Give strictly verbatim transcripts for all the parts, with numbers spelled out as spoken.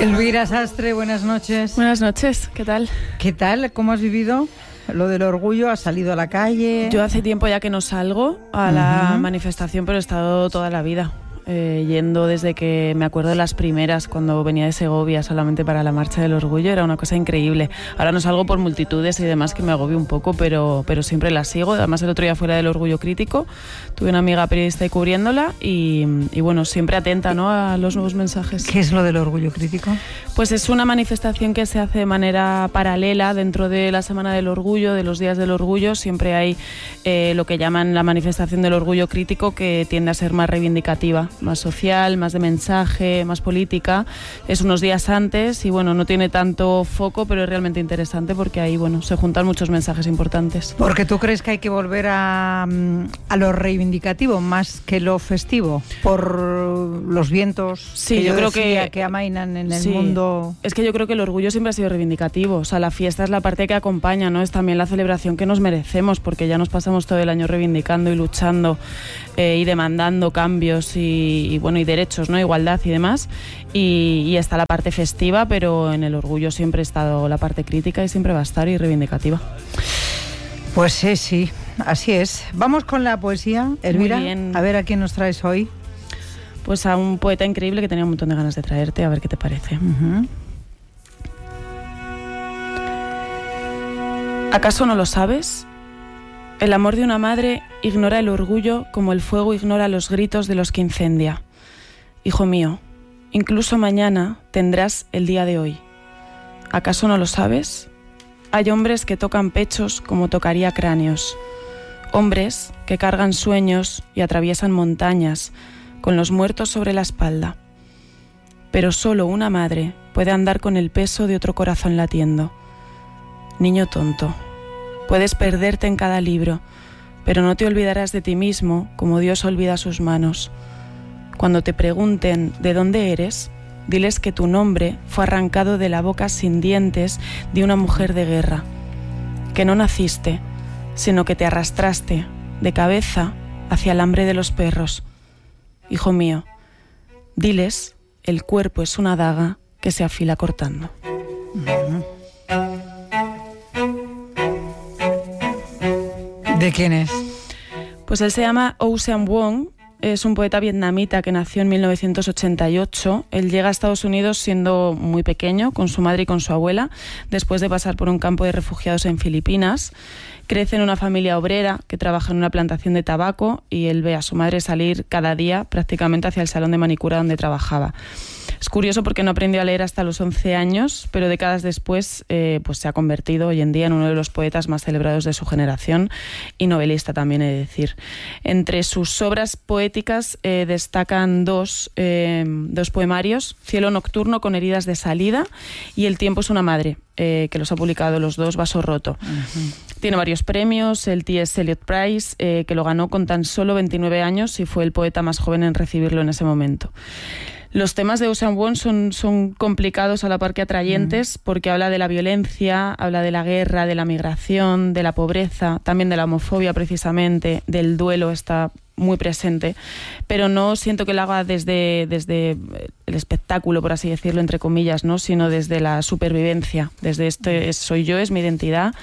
Elvira Sastre, buenas noches. Buenas noches, ¿qué tal? ¿Qué tal? ¿Cómo has vivido lo del orgullo? ¿Has salido a la calle? Yo hace tiempo ya que no salgo a uh-huh. la manifestación, pero he estado toda la vida. Eh, yendo desde que me acuerdo de las primeras, cuando venía de Segovia solamente para la Marcha del Orgullo, era una cosa increíble. Ahora no salgo por multitudes y demás, que me agobio un poco, pero, pero siempre la sigo. Además, el otro día fue la del Orgullo Crítico, tuve una amiga periodista ahí cubriéndola y, y bueno, siempre atenta, ¿no?, a los nuevos mensajes. ¿Qué es lo del Orgullo Crítico? Pues es una manifestación que se hace de manera paralela dentro de la Semana del Orgullo, de los Días del Orgullo. Siempre hay eh, lo que llaman la manifestación del Orgullo Crítico, que tiende a ser más reivindicativa, más social, más de mensaje, más política. Es unos días antes y bueno, no tiene tanto foco, pero es realmente interesante porque ahí, bueno, se juntan muchos mensajes importantes. Porque tú crees que hay que volver a, a lo reivindicativo más que lo festivo, por los vientos sí, que yo, yo creo decía, que, que amainan en el sí, mundo. Es que yo creo que el orgullo siempre ha sido reivindicativo. O sea, la fiesta es la parte que acompaña, ¿no? Es también la celebración que nos merecemos, porque ya nos pasamos todo el año reivindicando y luchando eh, y demandando cambios y, y bueno, y derechos, ¿no? Igualdad y demás. Y, y está la parte festiva, pero en el orgullo siempre ha estado la parte crítica y siempre va a estar y reivindicativa. Pues sí, sí, así es. Vamos con la poesía, Elvira. Muy bien. A ver a quién nos traes hoy. Pues a un poeta increíble que tenía un montón de ganas de traerte, a ver qué te parece. Uh-huh. ¿Acaso no lo sabes? El amor de una madre ignora el orgullo como el fuego ignora los gritos de los que incendia. Hijo mío, incluso mañana tendrás el día de hoy. ¿Acaso no lo sabes? Hay hombres que tocan pechos como tocaría cráneos. Hombres que cargan sueños y atraviesan montañas con los muertos sobre la espalda. Pero solo una madre puede andar con el peso de otro corazón latiendo. Niño tonto, puedes perderte en cada libro, pero no te olvidarás de ti mismo como Dios olvida sus manos. Cuando te pregunten de dónde eres, diles que tu nombre fue arrancado de la boca sin dientes de una mujer de guerra, que no naciste, sino que te arrastraste de cabeza hacia el hambre de los perros. Hijo mío, diles, el cuerpo es una daga que se afila cortando. ¿De quién es? Pues él se llama Ocean Vuong, es un poeta vietnamita que nació en mil novecientos ochenta y ocho. Él llega a Estados Unidos siendo muy pequeño, con su madre y con su abuela, después de pasar por un campo de refugiados en Filipinas. Crece en una familia obrera que trabaja en una plantación de tabaco y él ve a su madre salir cada día prácticamente hacia el salón de manicura donde trabajaba. Es curioso porque no aprendió a leer hasta los once años, pero décadas después eh, pues se ha convertido hoy en día en uno de los poetas más celebrados de su generación y novelista también, he de decir. Entre sus obras poéticas eh, destacan dos, eh, dos poemarios, Cielo nocturno con heridas de salida y El tiempo es una madre, eh, que los ha publicado los dos, Vaso roto. Uh-huh. Tiene varios premios, el T S Eliot Prize, eh, que lo ganó con tan solo veintinueve años y fue el poeta más joven en recibirlo en ese momento. Los temas de Ocean Vuong son, son complicados a la par que atrayentes, mm. porque habla de la violencia, habla de la guerra, de la migración, de la pobreza, también de la homofobia precisamente, del duelo está muy presente, pero no siento que lo haga desde, desde el espectáculo, por así decirlo, entre comillas, ¿no?, sino desde la supervivencia, desde esto es, soy yo, es mi identidad,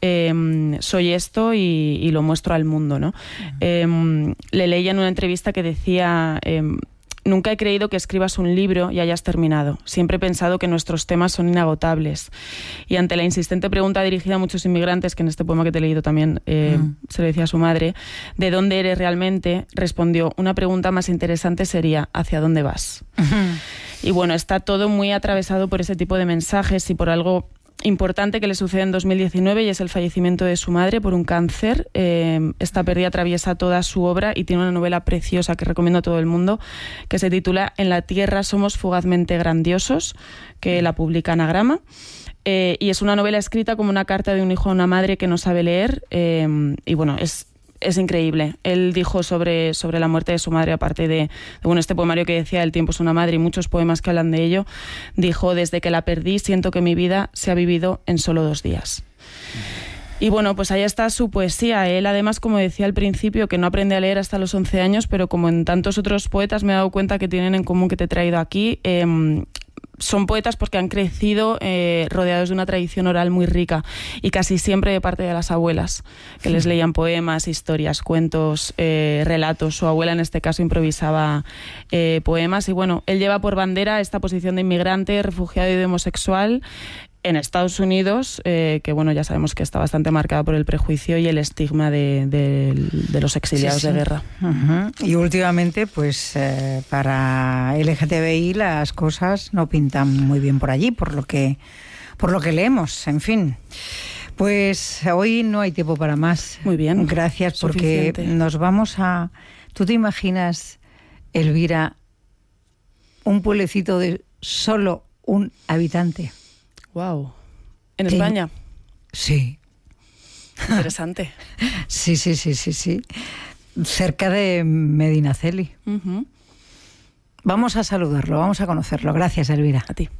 eh, soy esto y, y lo muestro al mundo, ¿no? Uh-huh. Eh, le leía en una entrevista que decía... Eh, Nunca he creído que escribas un libro y hayas terminado. Siempre he pensado que nuestros temas son inagotables. Y ante la insistente pregunta dirigida a muchos inmigrantes, que en este poema que te he leído también eh, mm. se lo decía a su madre, ¿de dónde eres realmente?, respondió, una pregunta más interesante sería, ¿hacia dónde vas? Uh-huh. Y bueno, está todo muy atravesado por ese tipo de mensajes y por algo importante que le sucede en dos mil diecinueve y es el fallecimiento de su madre por un cáncer. Eh, esta pérdida atraviesa toda su obra y tiene una novela preciosa que recomiendo a todo el mundo que se titula En la tierra somos fugazmente grandiosos, que la publica Anagrama. Eh, y es una novela escrita como una carta de un hijo a una madre que no sabe leer eh, y bueno, es Es increíble. Él dijo sobre, sobre la muerte de su madre, aparte de, de bueno, este poemario que decía El tiempo es una madre y muchos poemas que hablan de ello, dijo, desde que la perdí siento que mi vida se ha vivido en solo dos días. Y bueno, pues ahí está su poesía. Él además, como decía al principio, que no aprende a leer hasta los once años, pero como en tantos otros poetas me he dado cuenta que tienen en común que te he traído aquí, eh, son poetas porque han crecido eh, rodeados de una tradición oral muy rica y casi siempre de parte de las abuelas, que les leían poemas, historias, cuentos, eh, relatos. Su abuela en este caso improvisaba eh, poemas y bueno, él lleva por bandera esta posición de inmigrante, refugiado y de homosexual en Estados Unidos, eh, que bueno, ya sabemos que está bastante marcada por el prejuicio y el estigma de, de, de los exiliados sí, sí. de guerra. Uh-huh. Y últimamente, pues eh, para L G T B I las cosas no pintan muy bien por allí, por lo que, por lo que leemos, en fin. Pues hoy no hay tiempo para más. Muy bien. Gracias, porque suficiente. Nos vamos a... ¿Tú te imaginas, Elvira, un pueblecito de solo un habitante? Wow. ¿En ¿Te... España? Sí. Interesante. sí, sí, sí, sí, sí. Cerca de Medinaceli. Uh-huh. Vamos a saludarlo, vamos a conocerlo. Gracias, Elvira. A ti.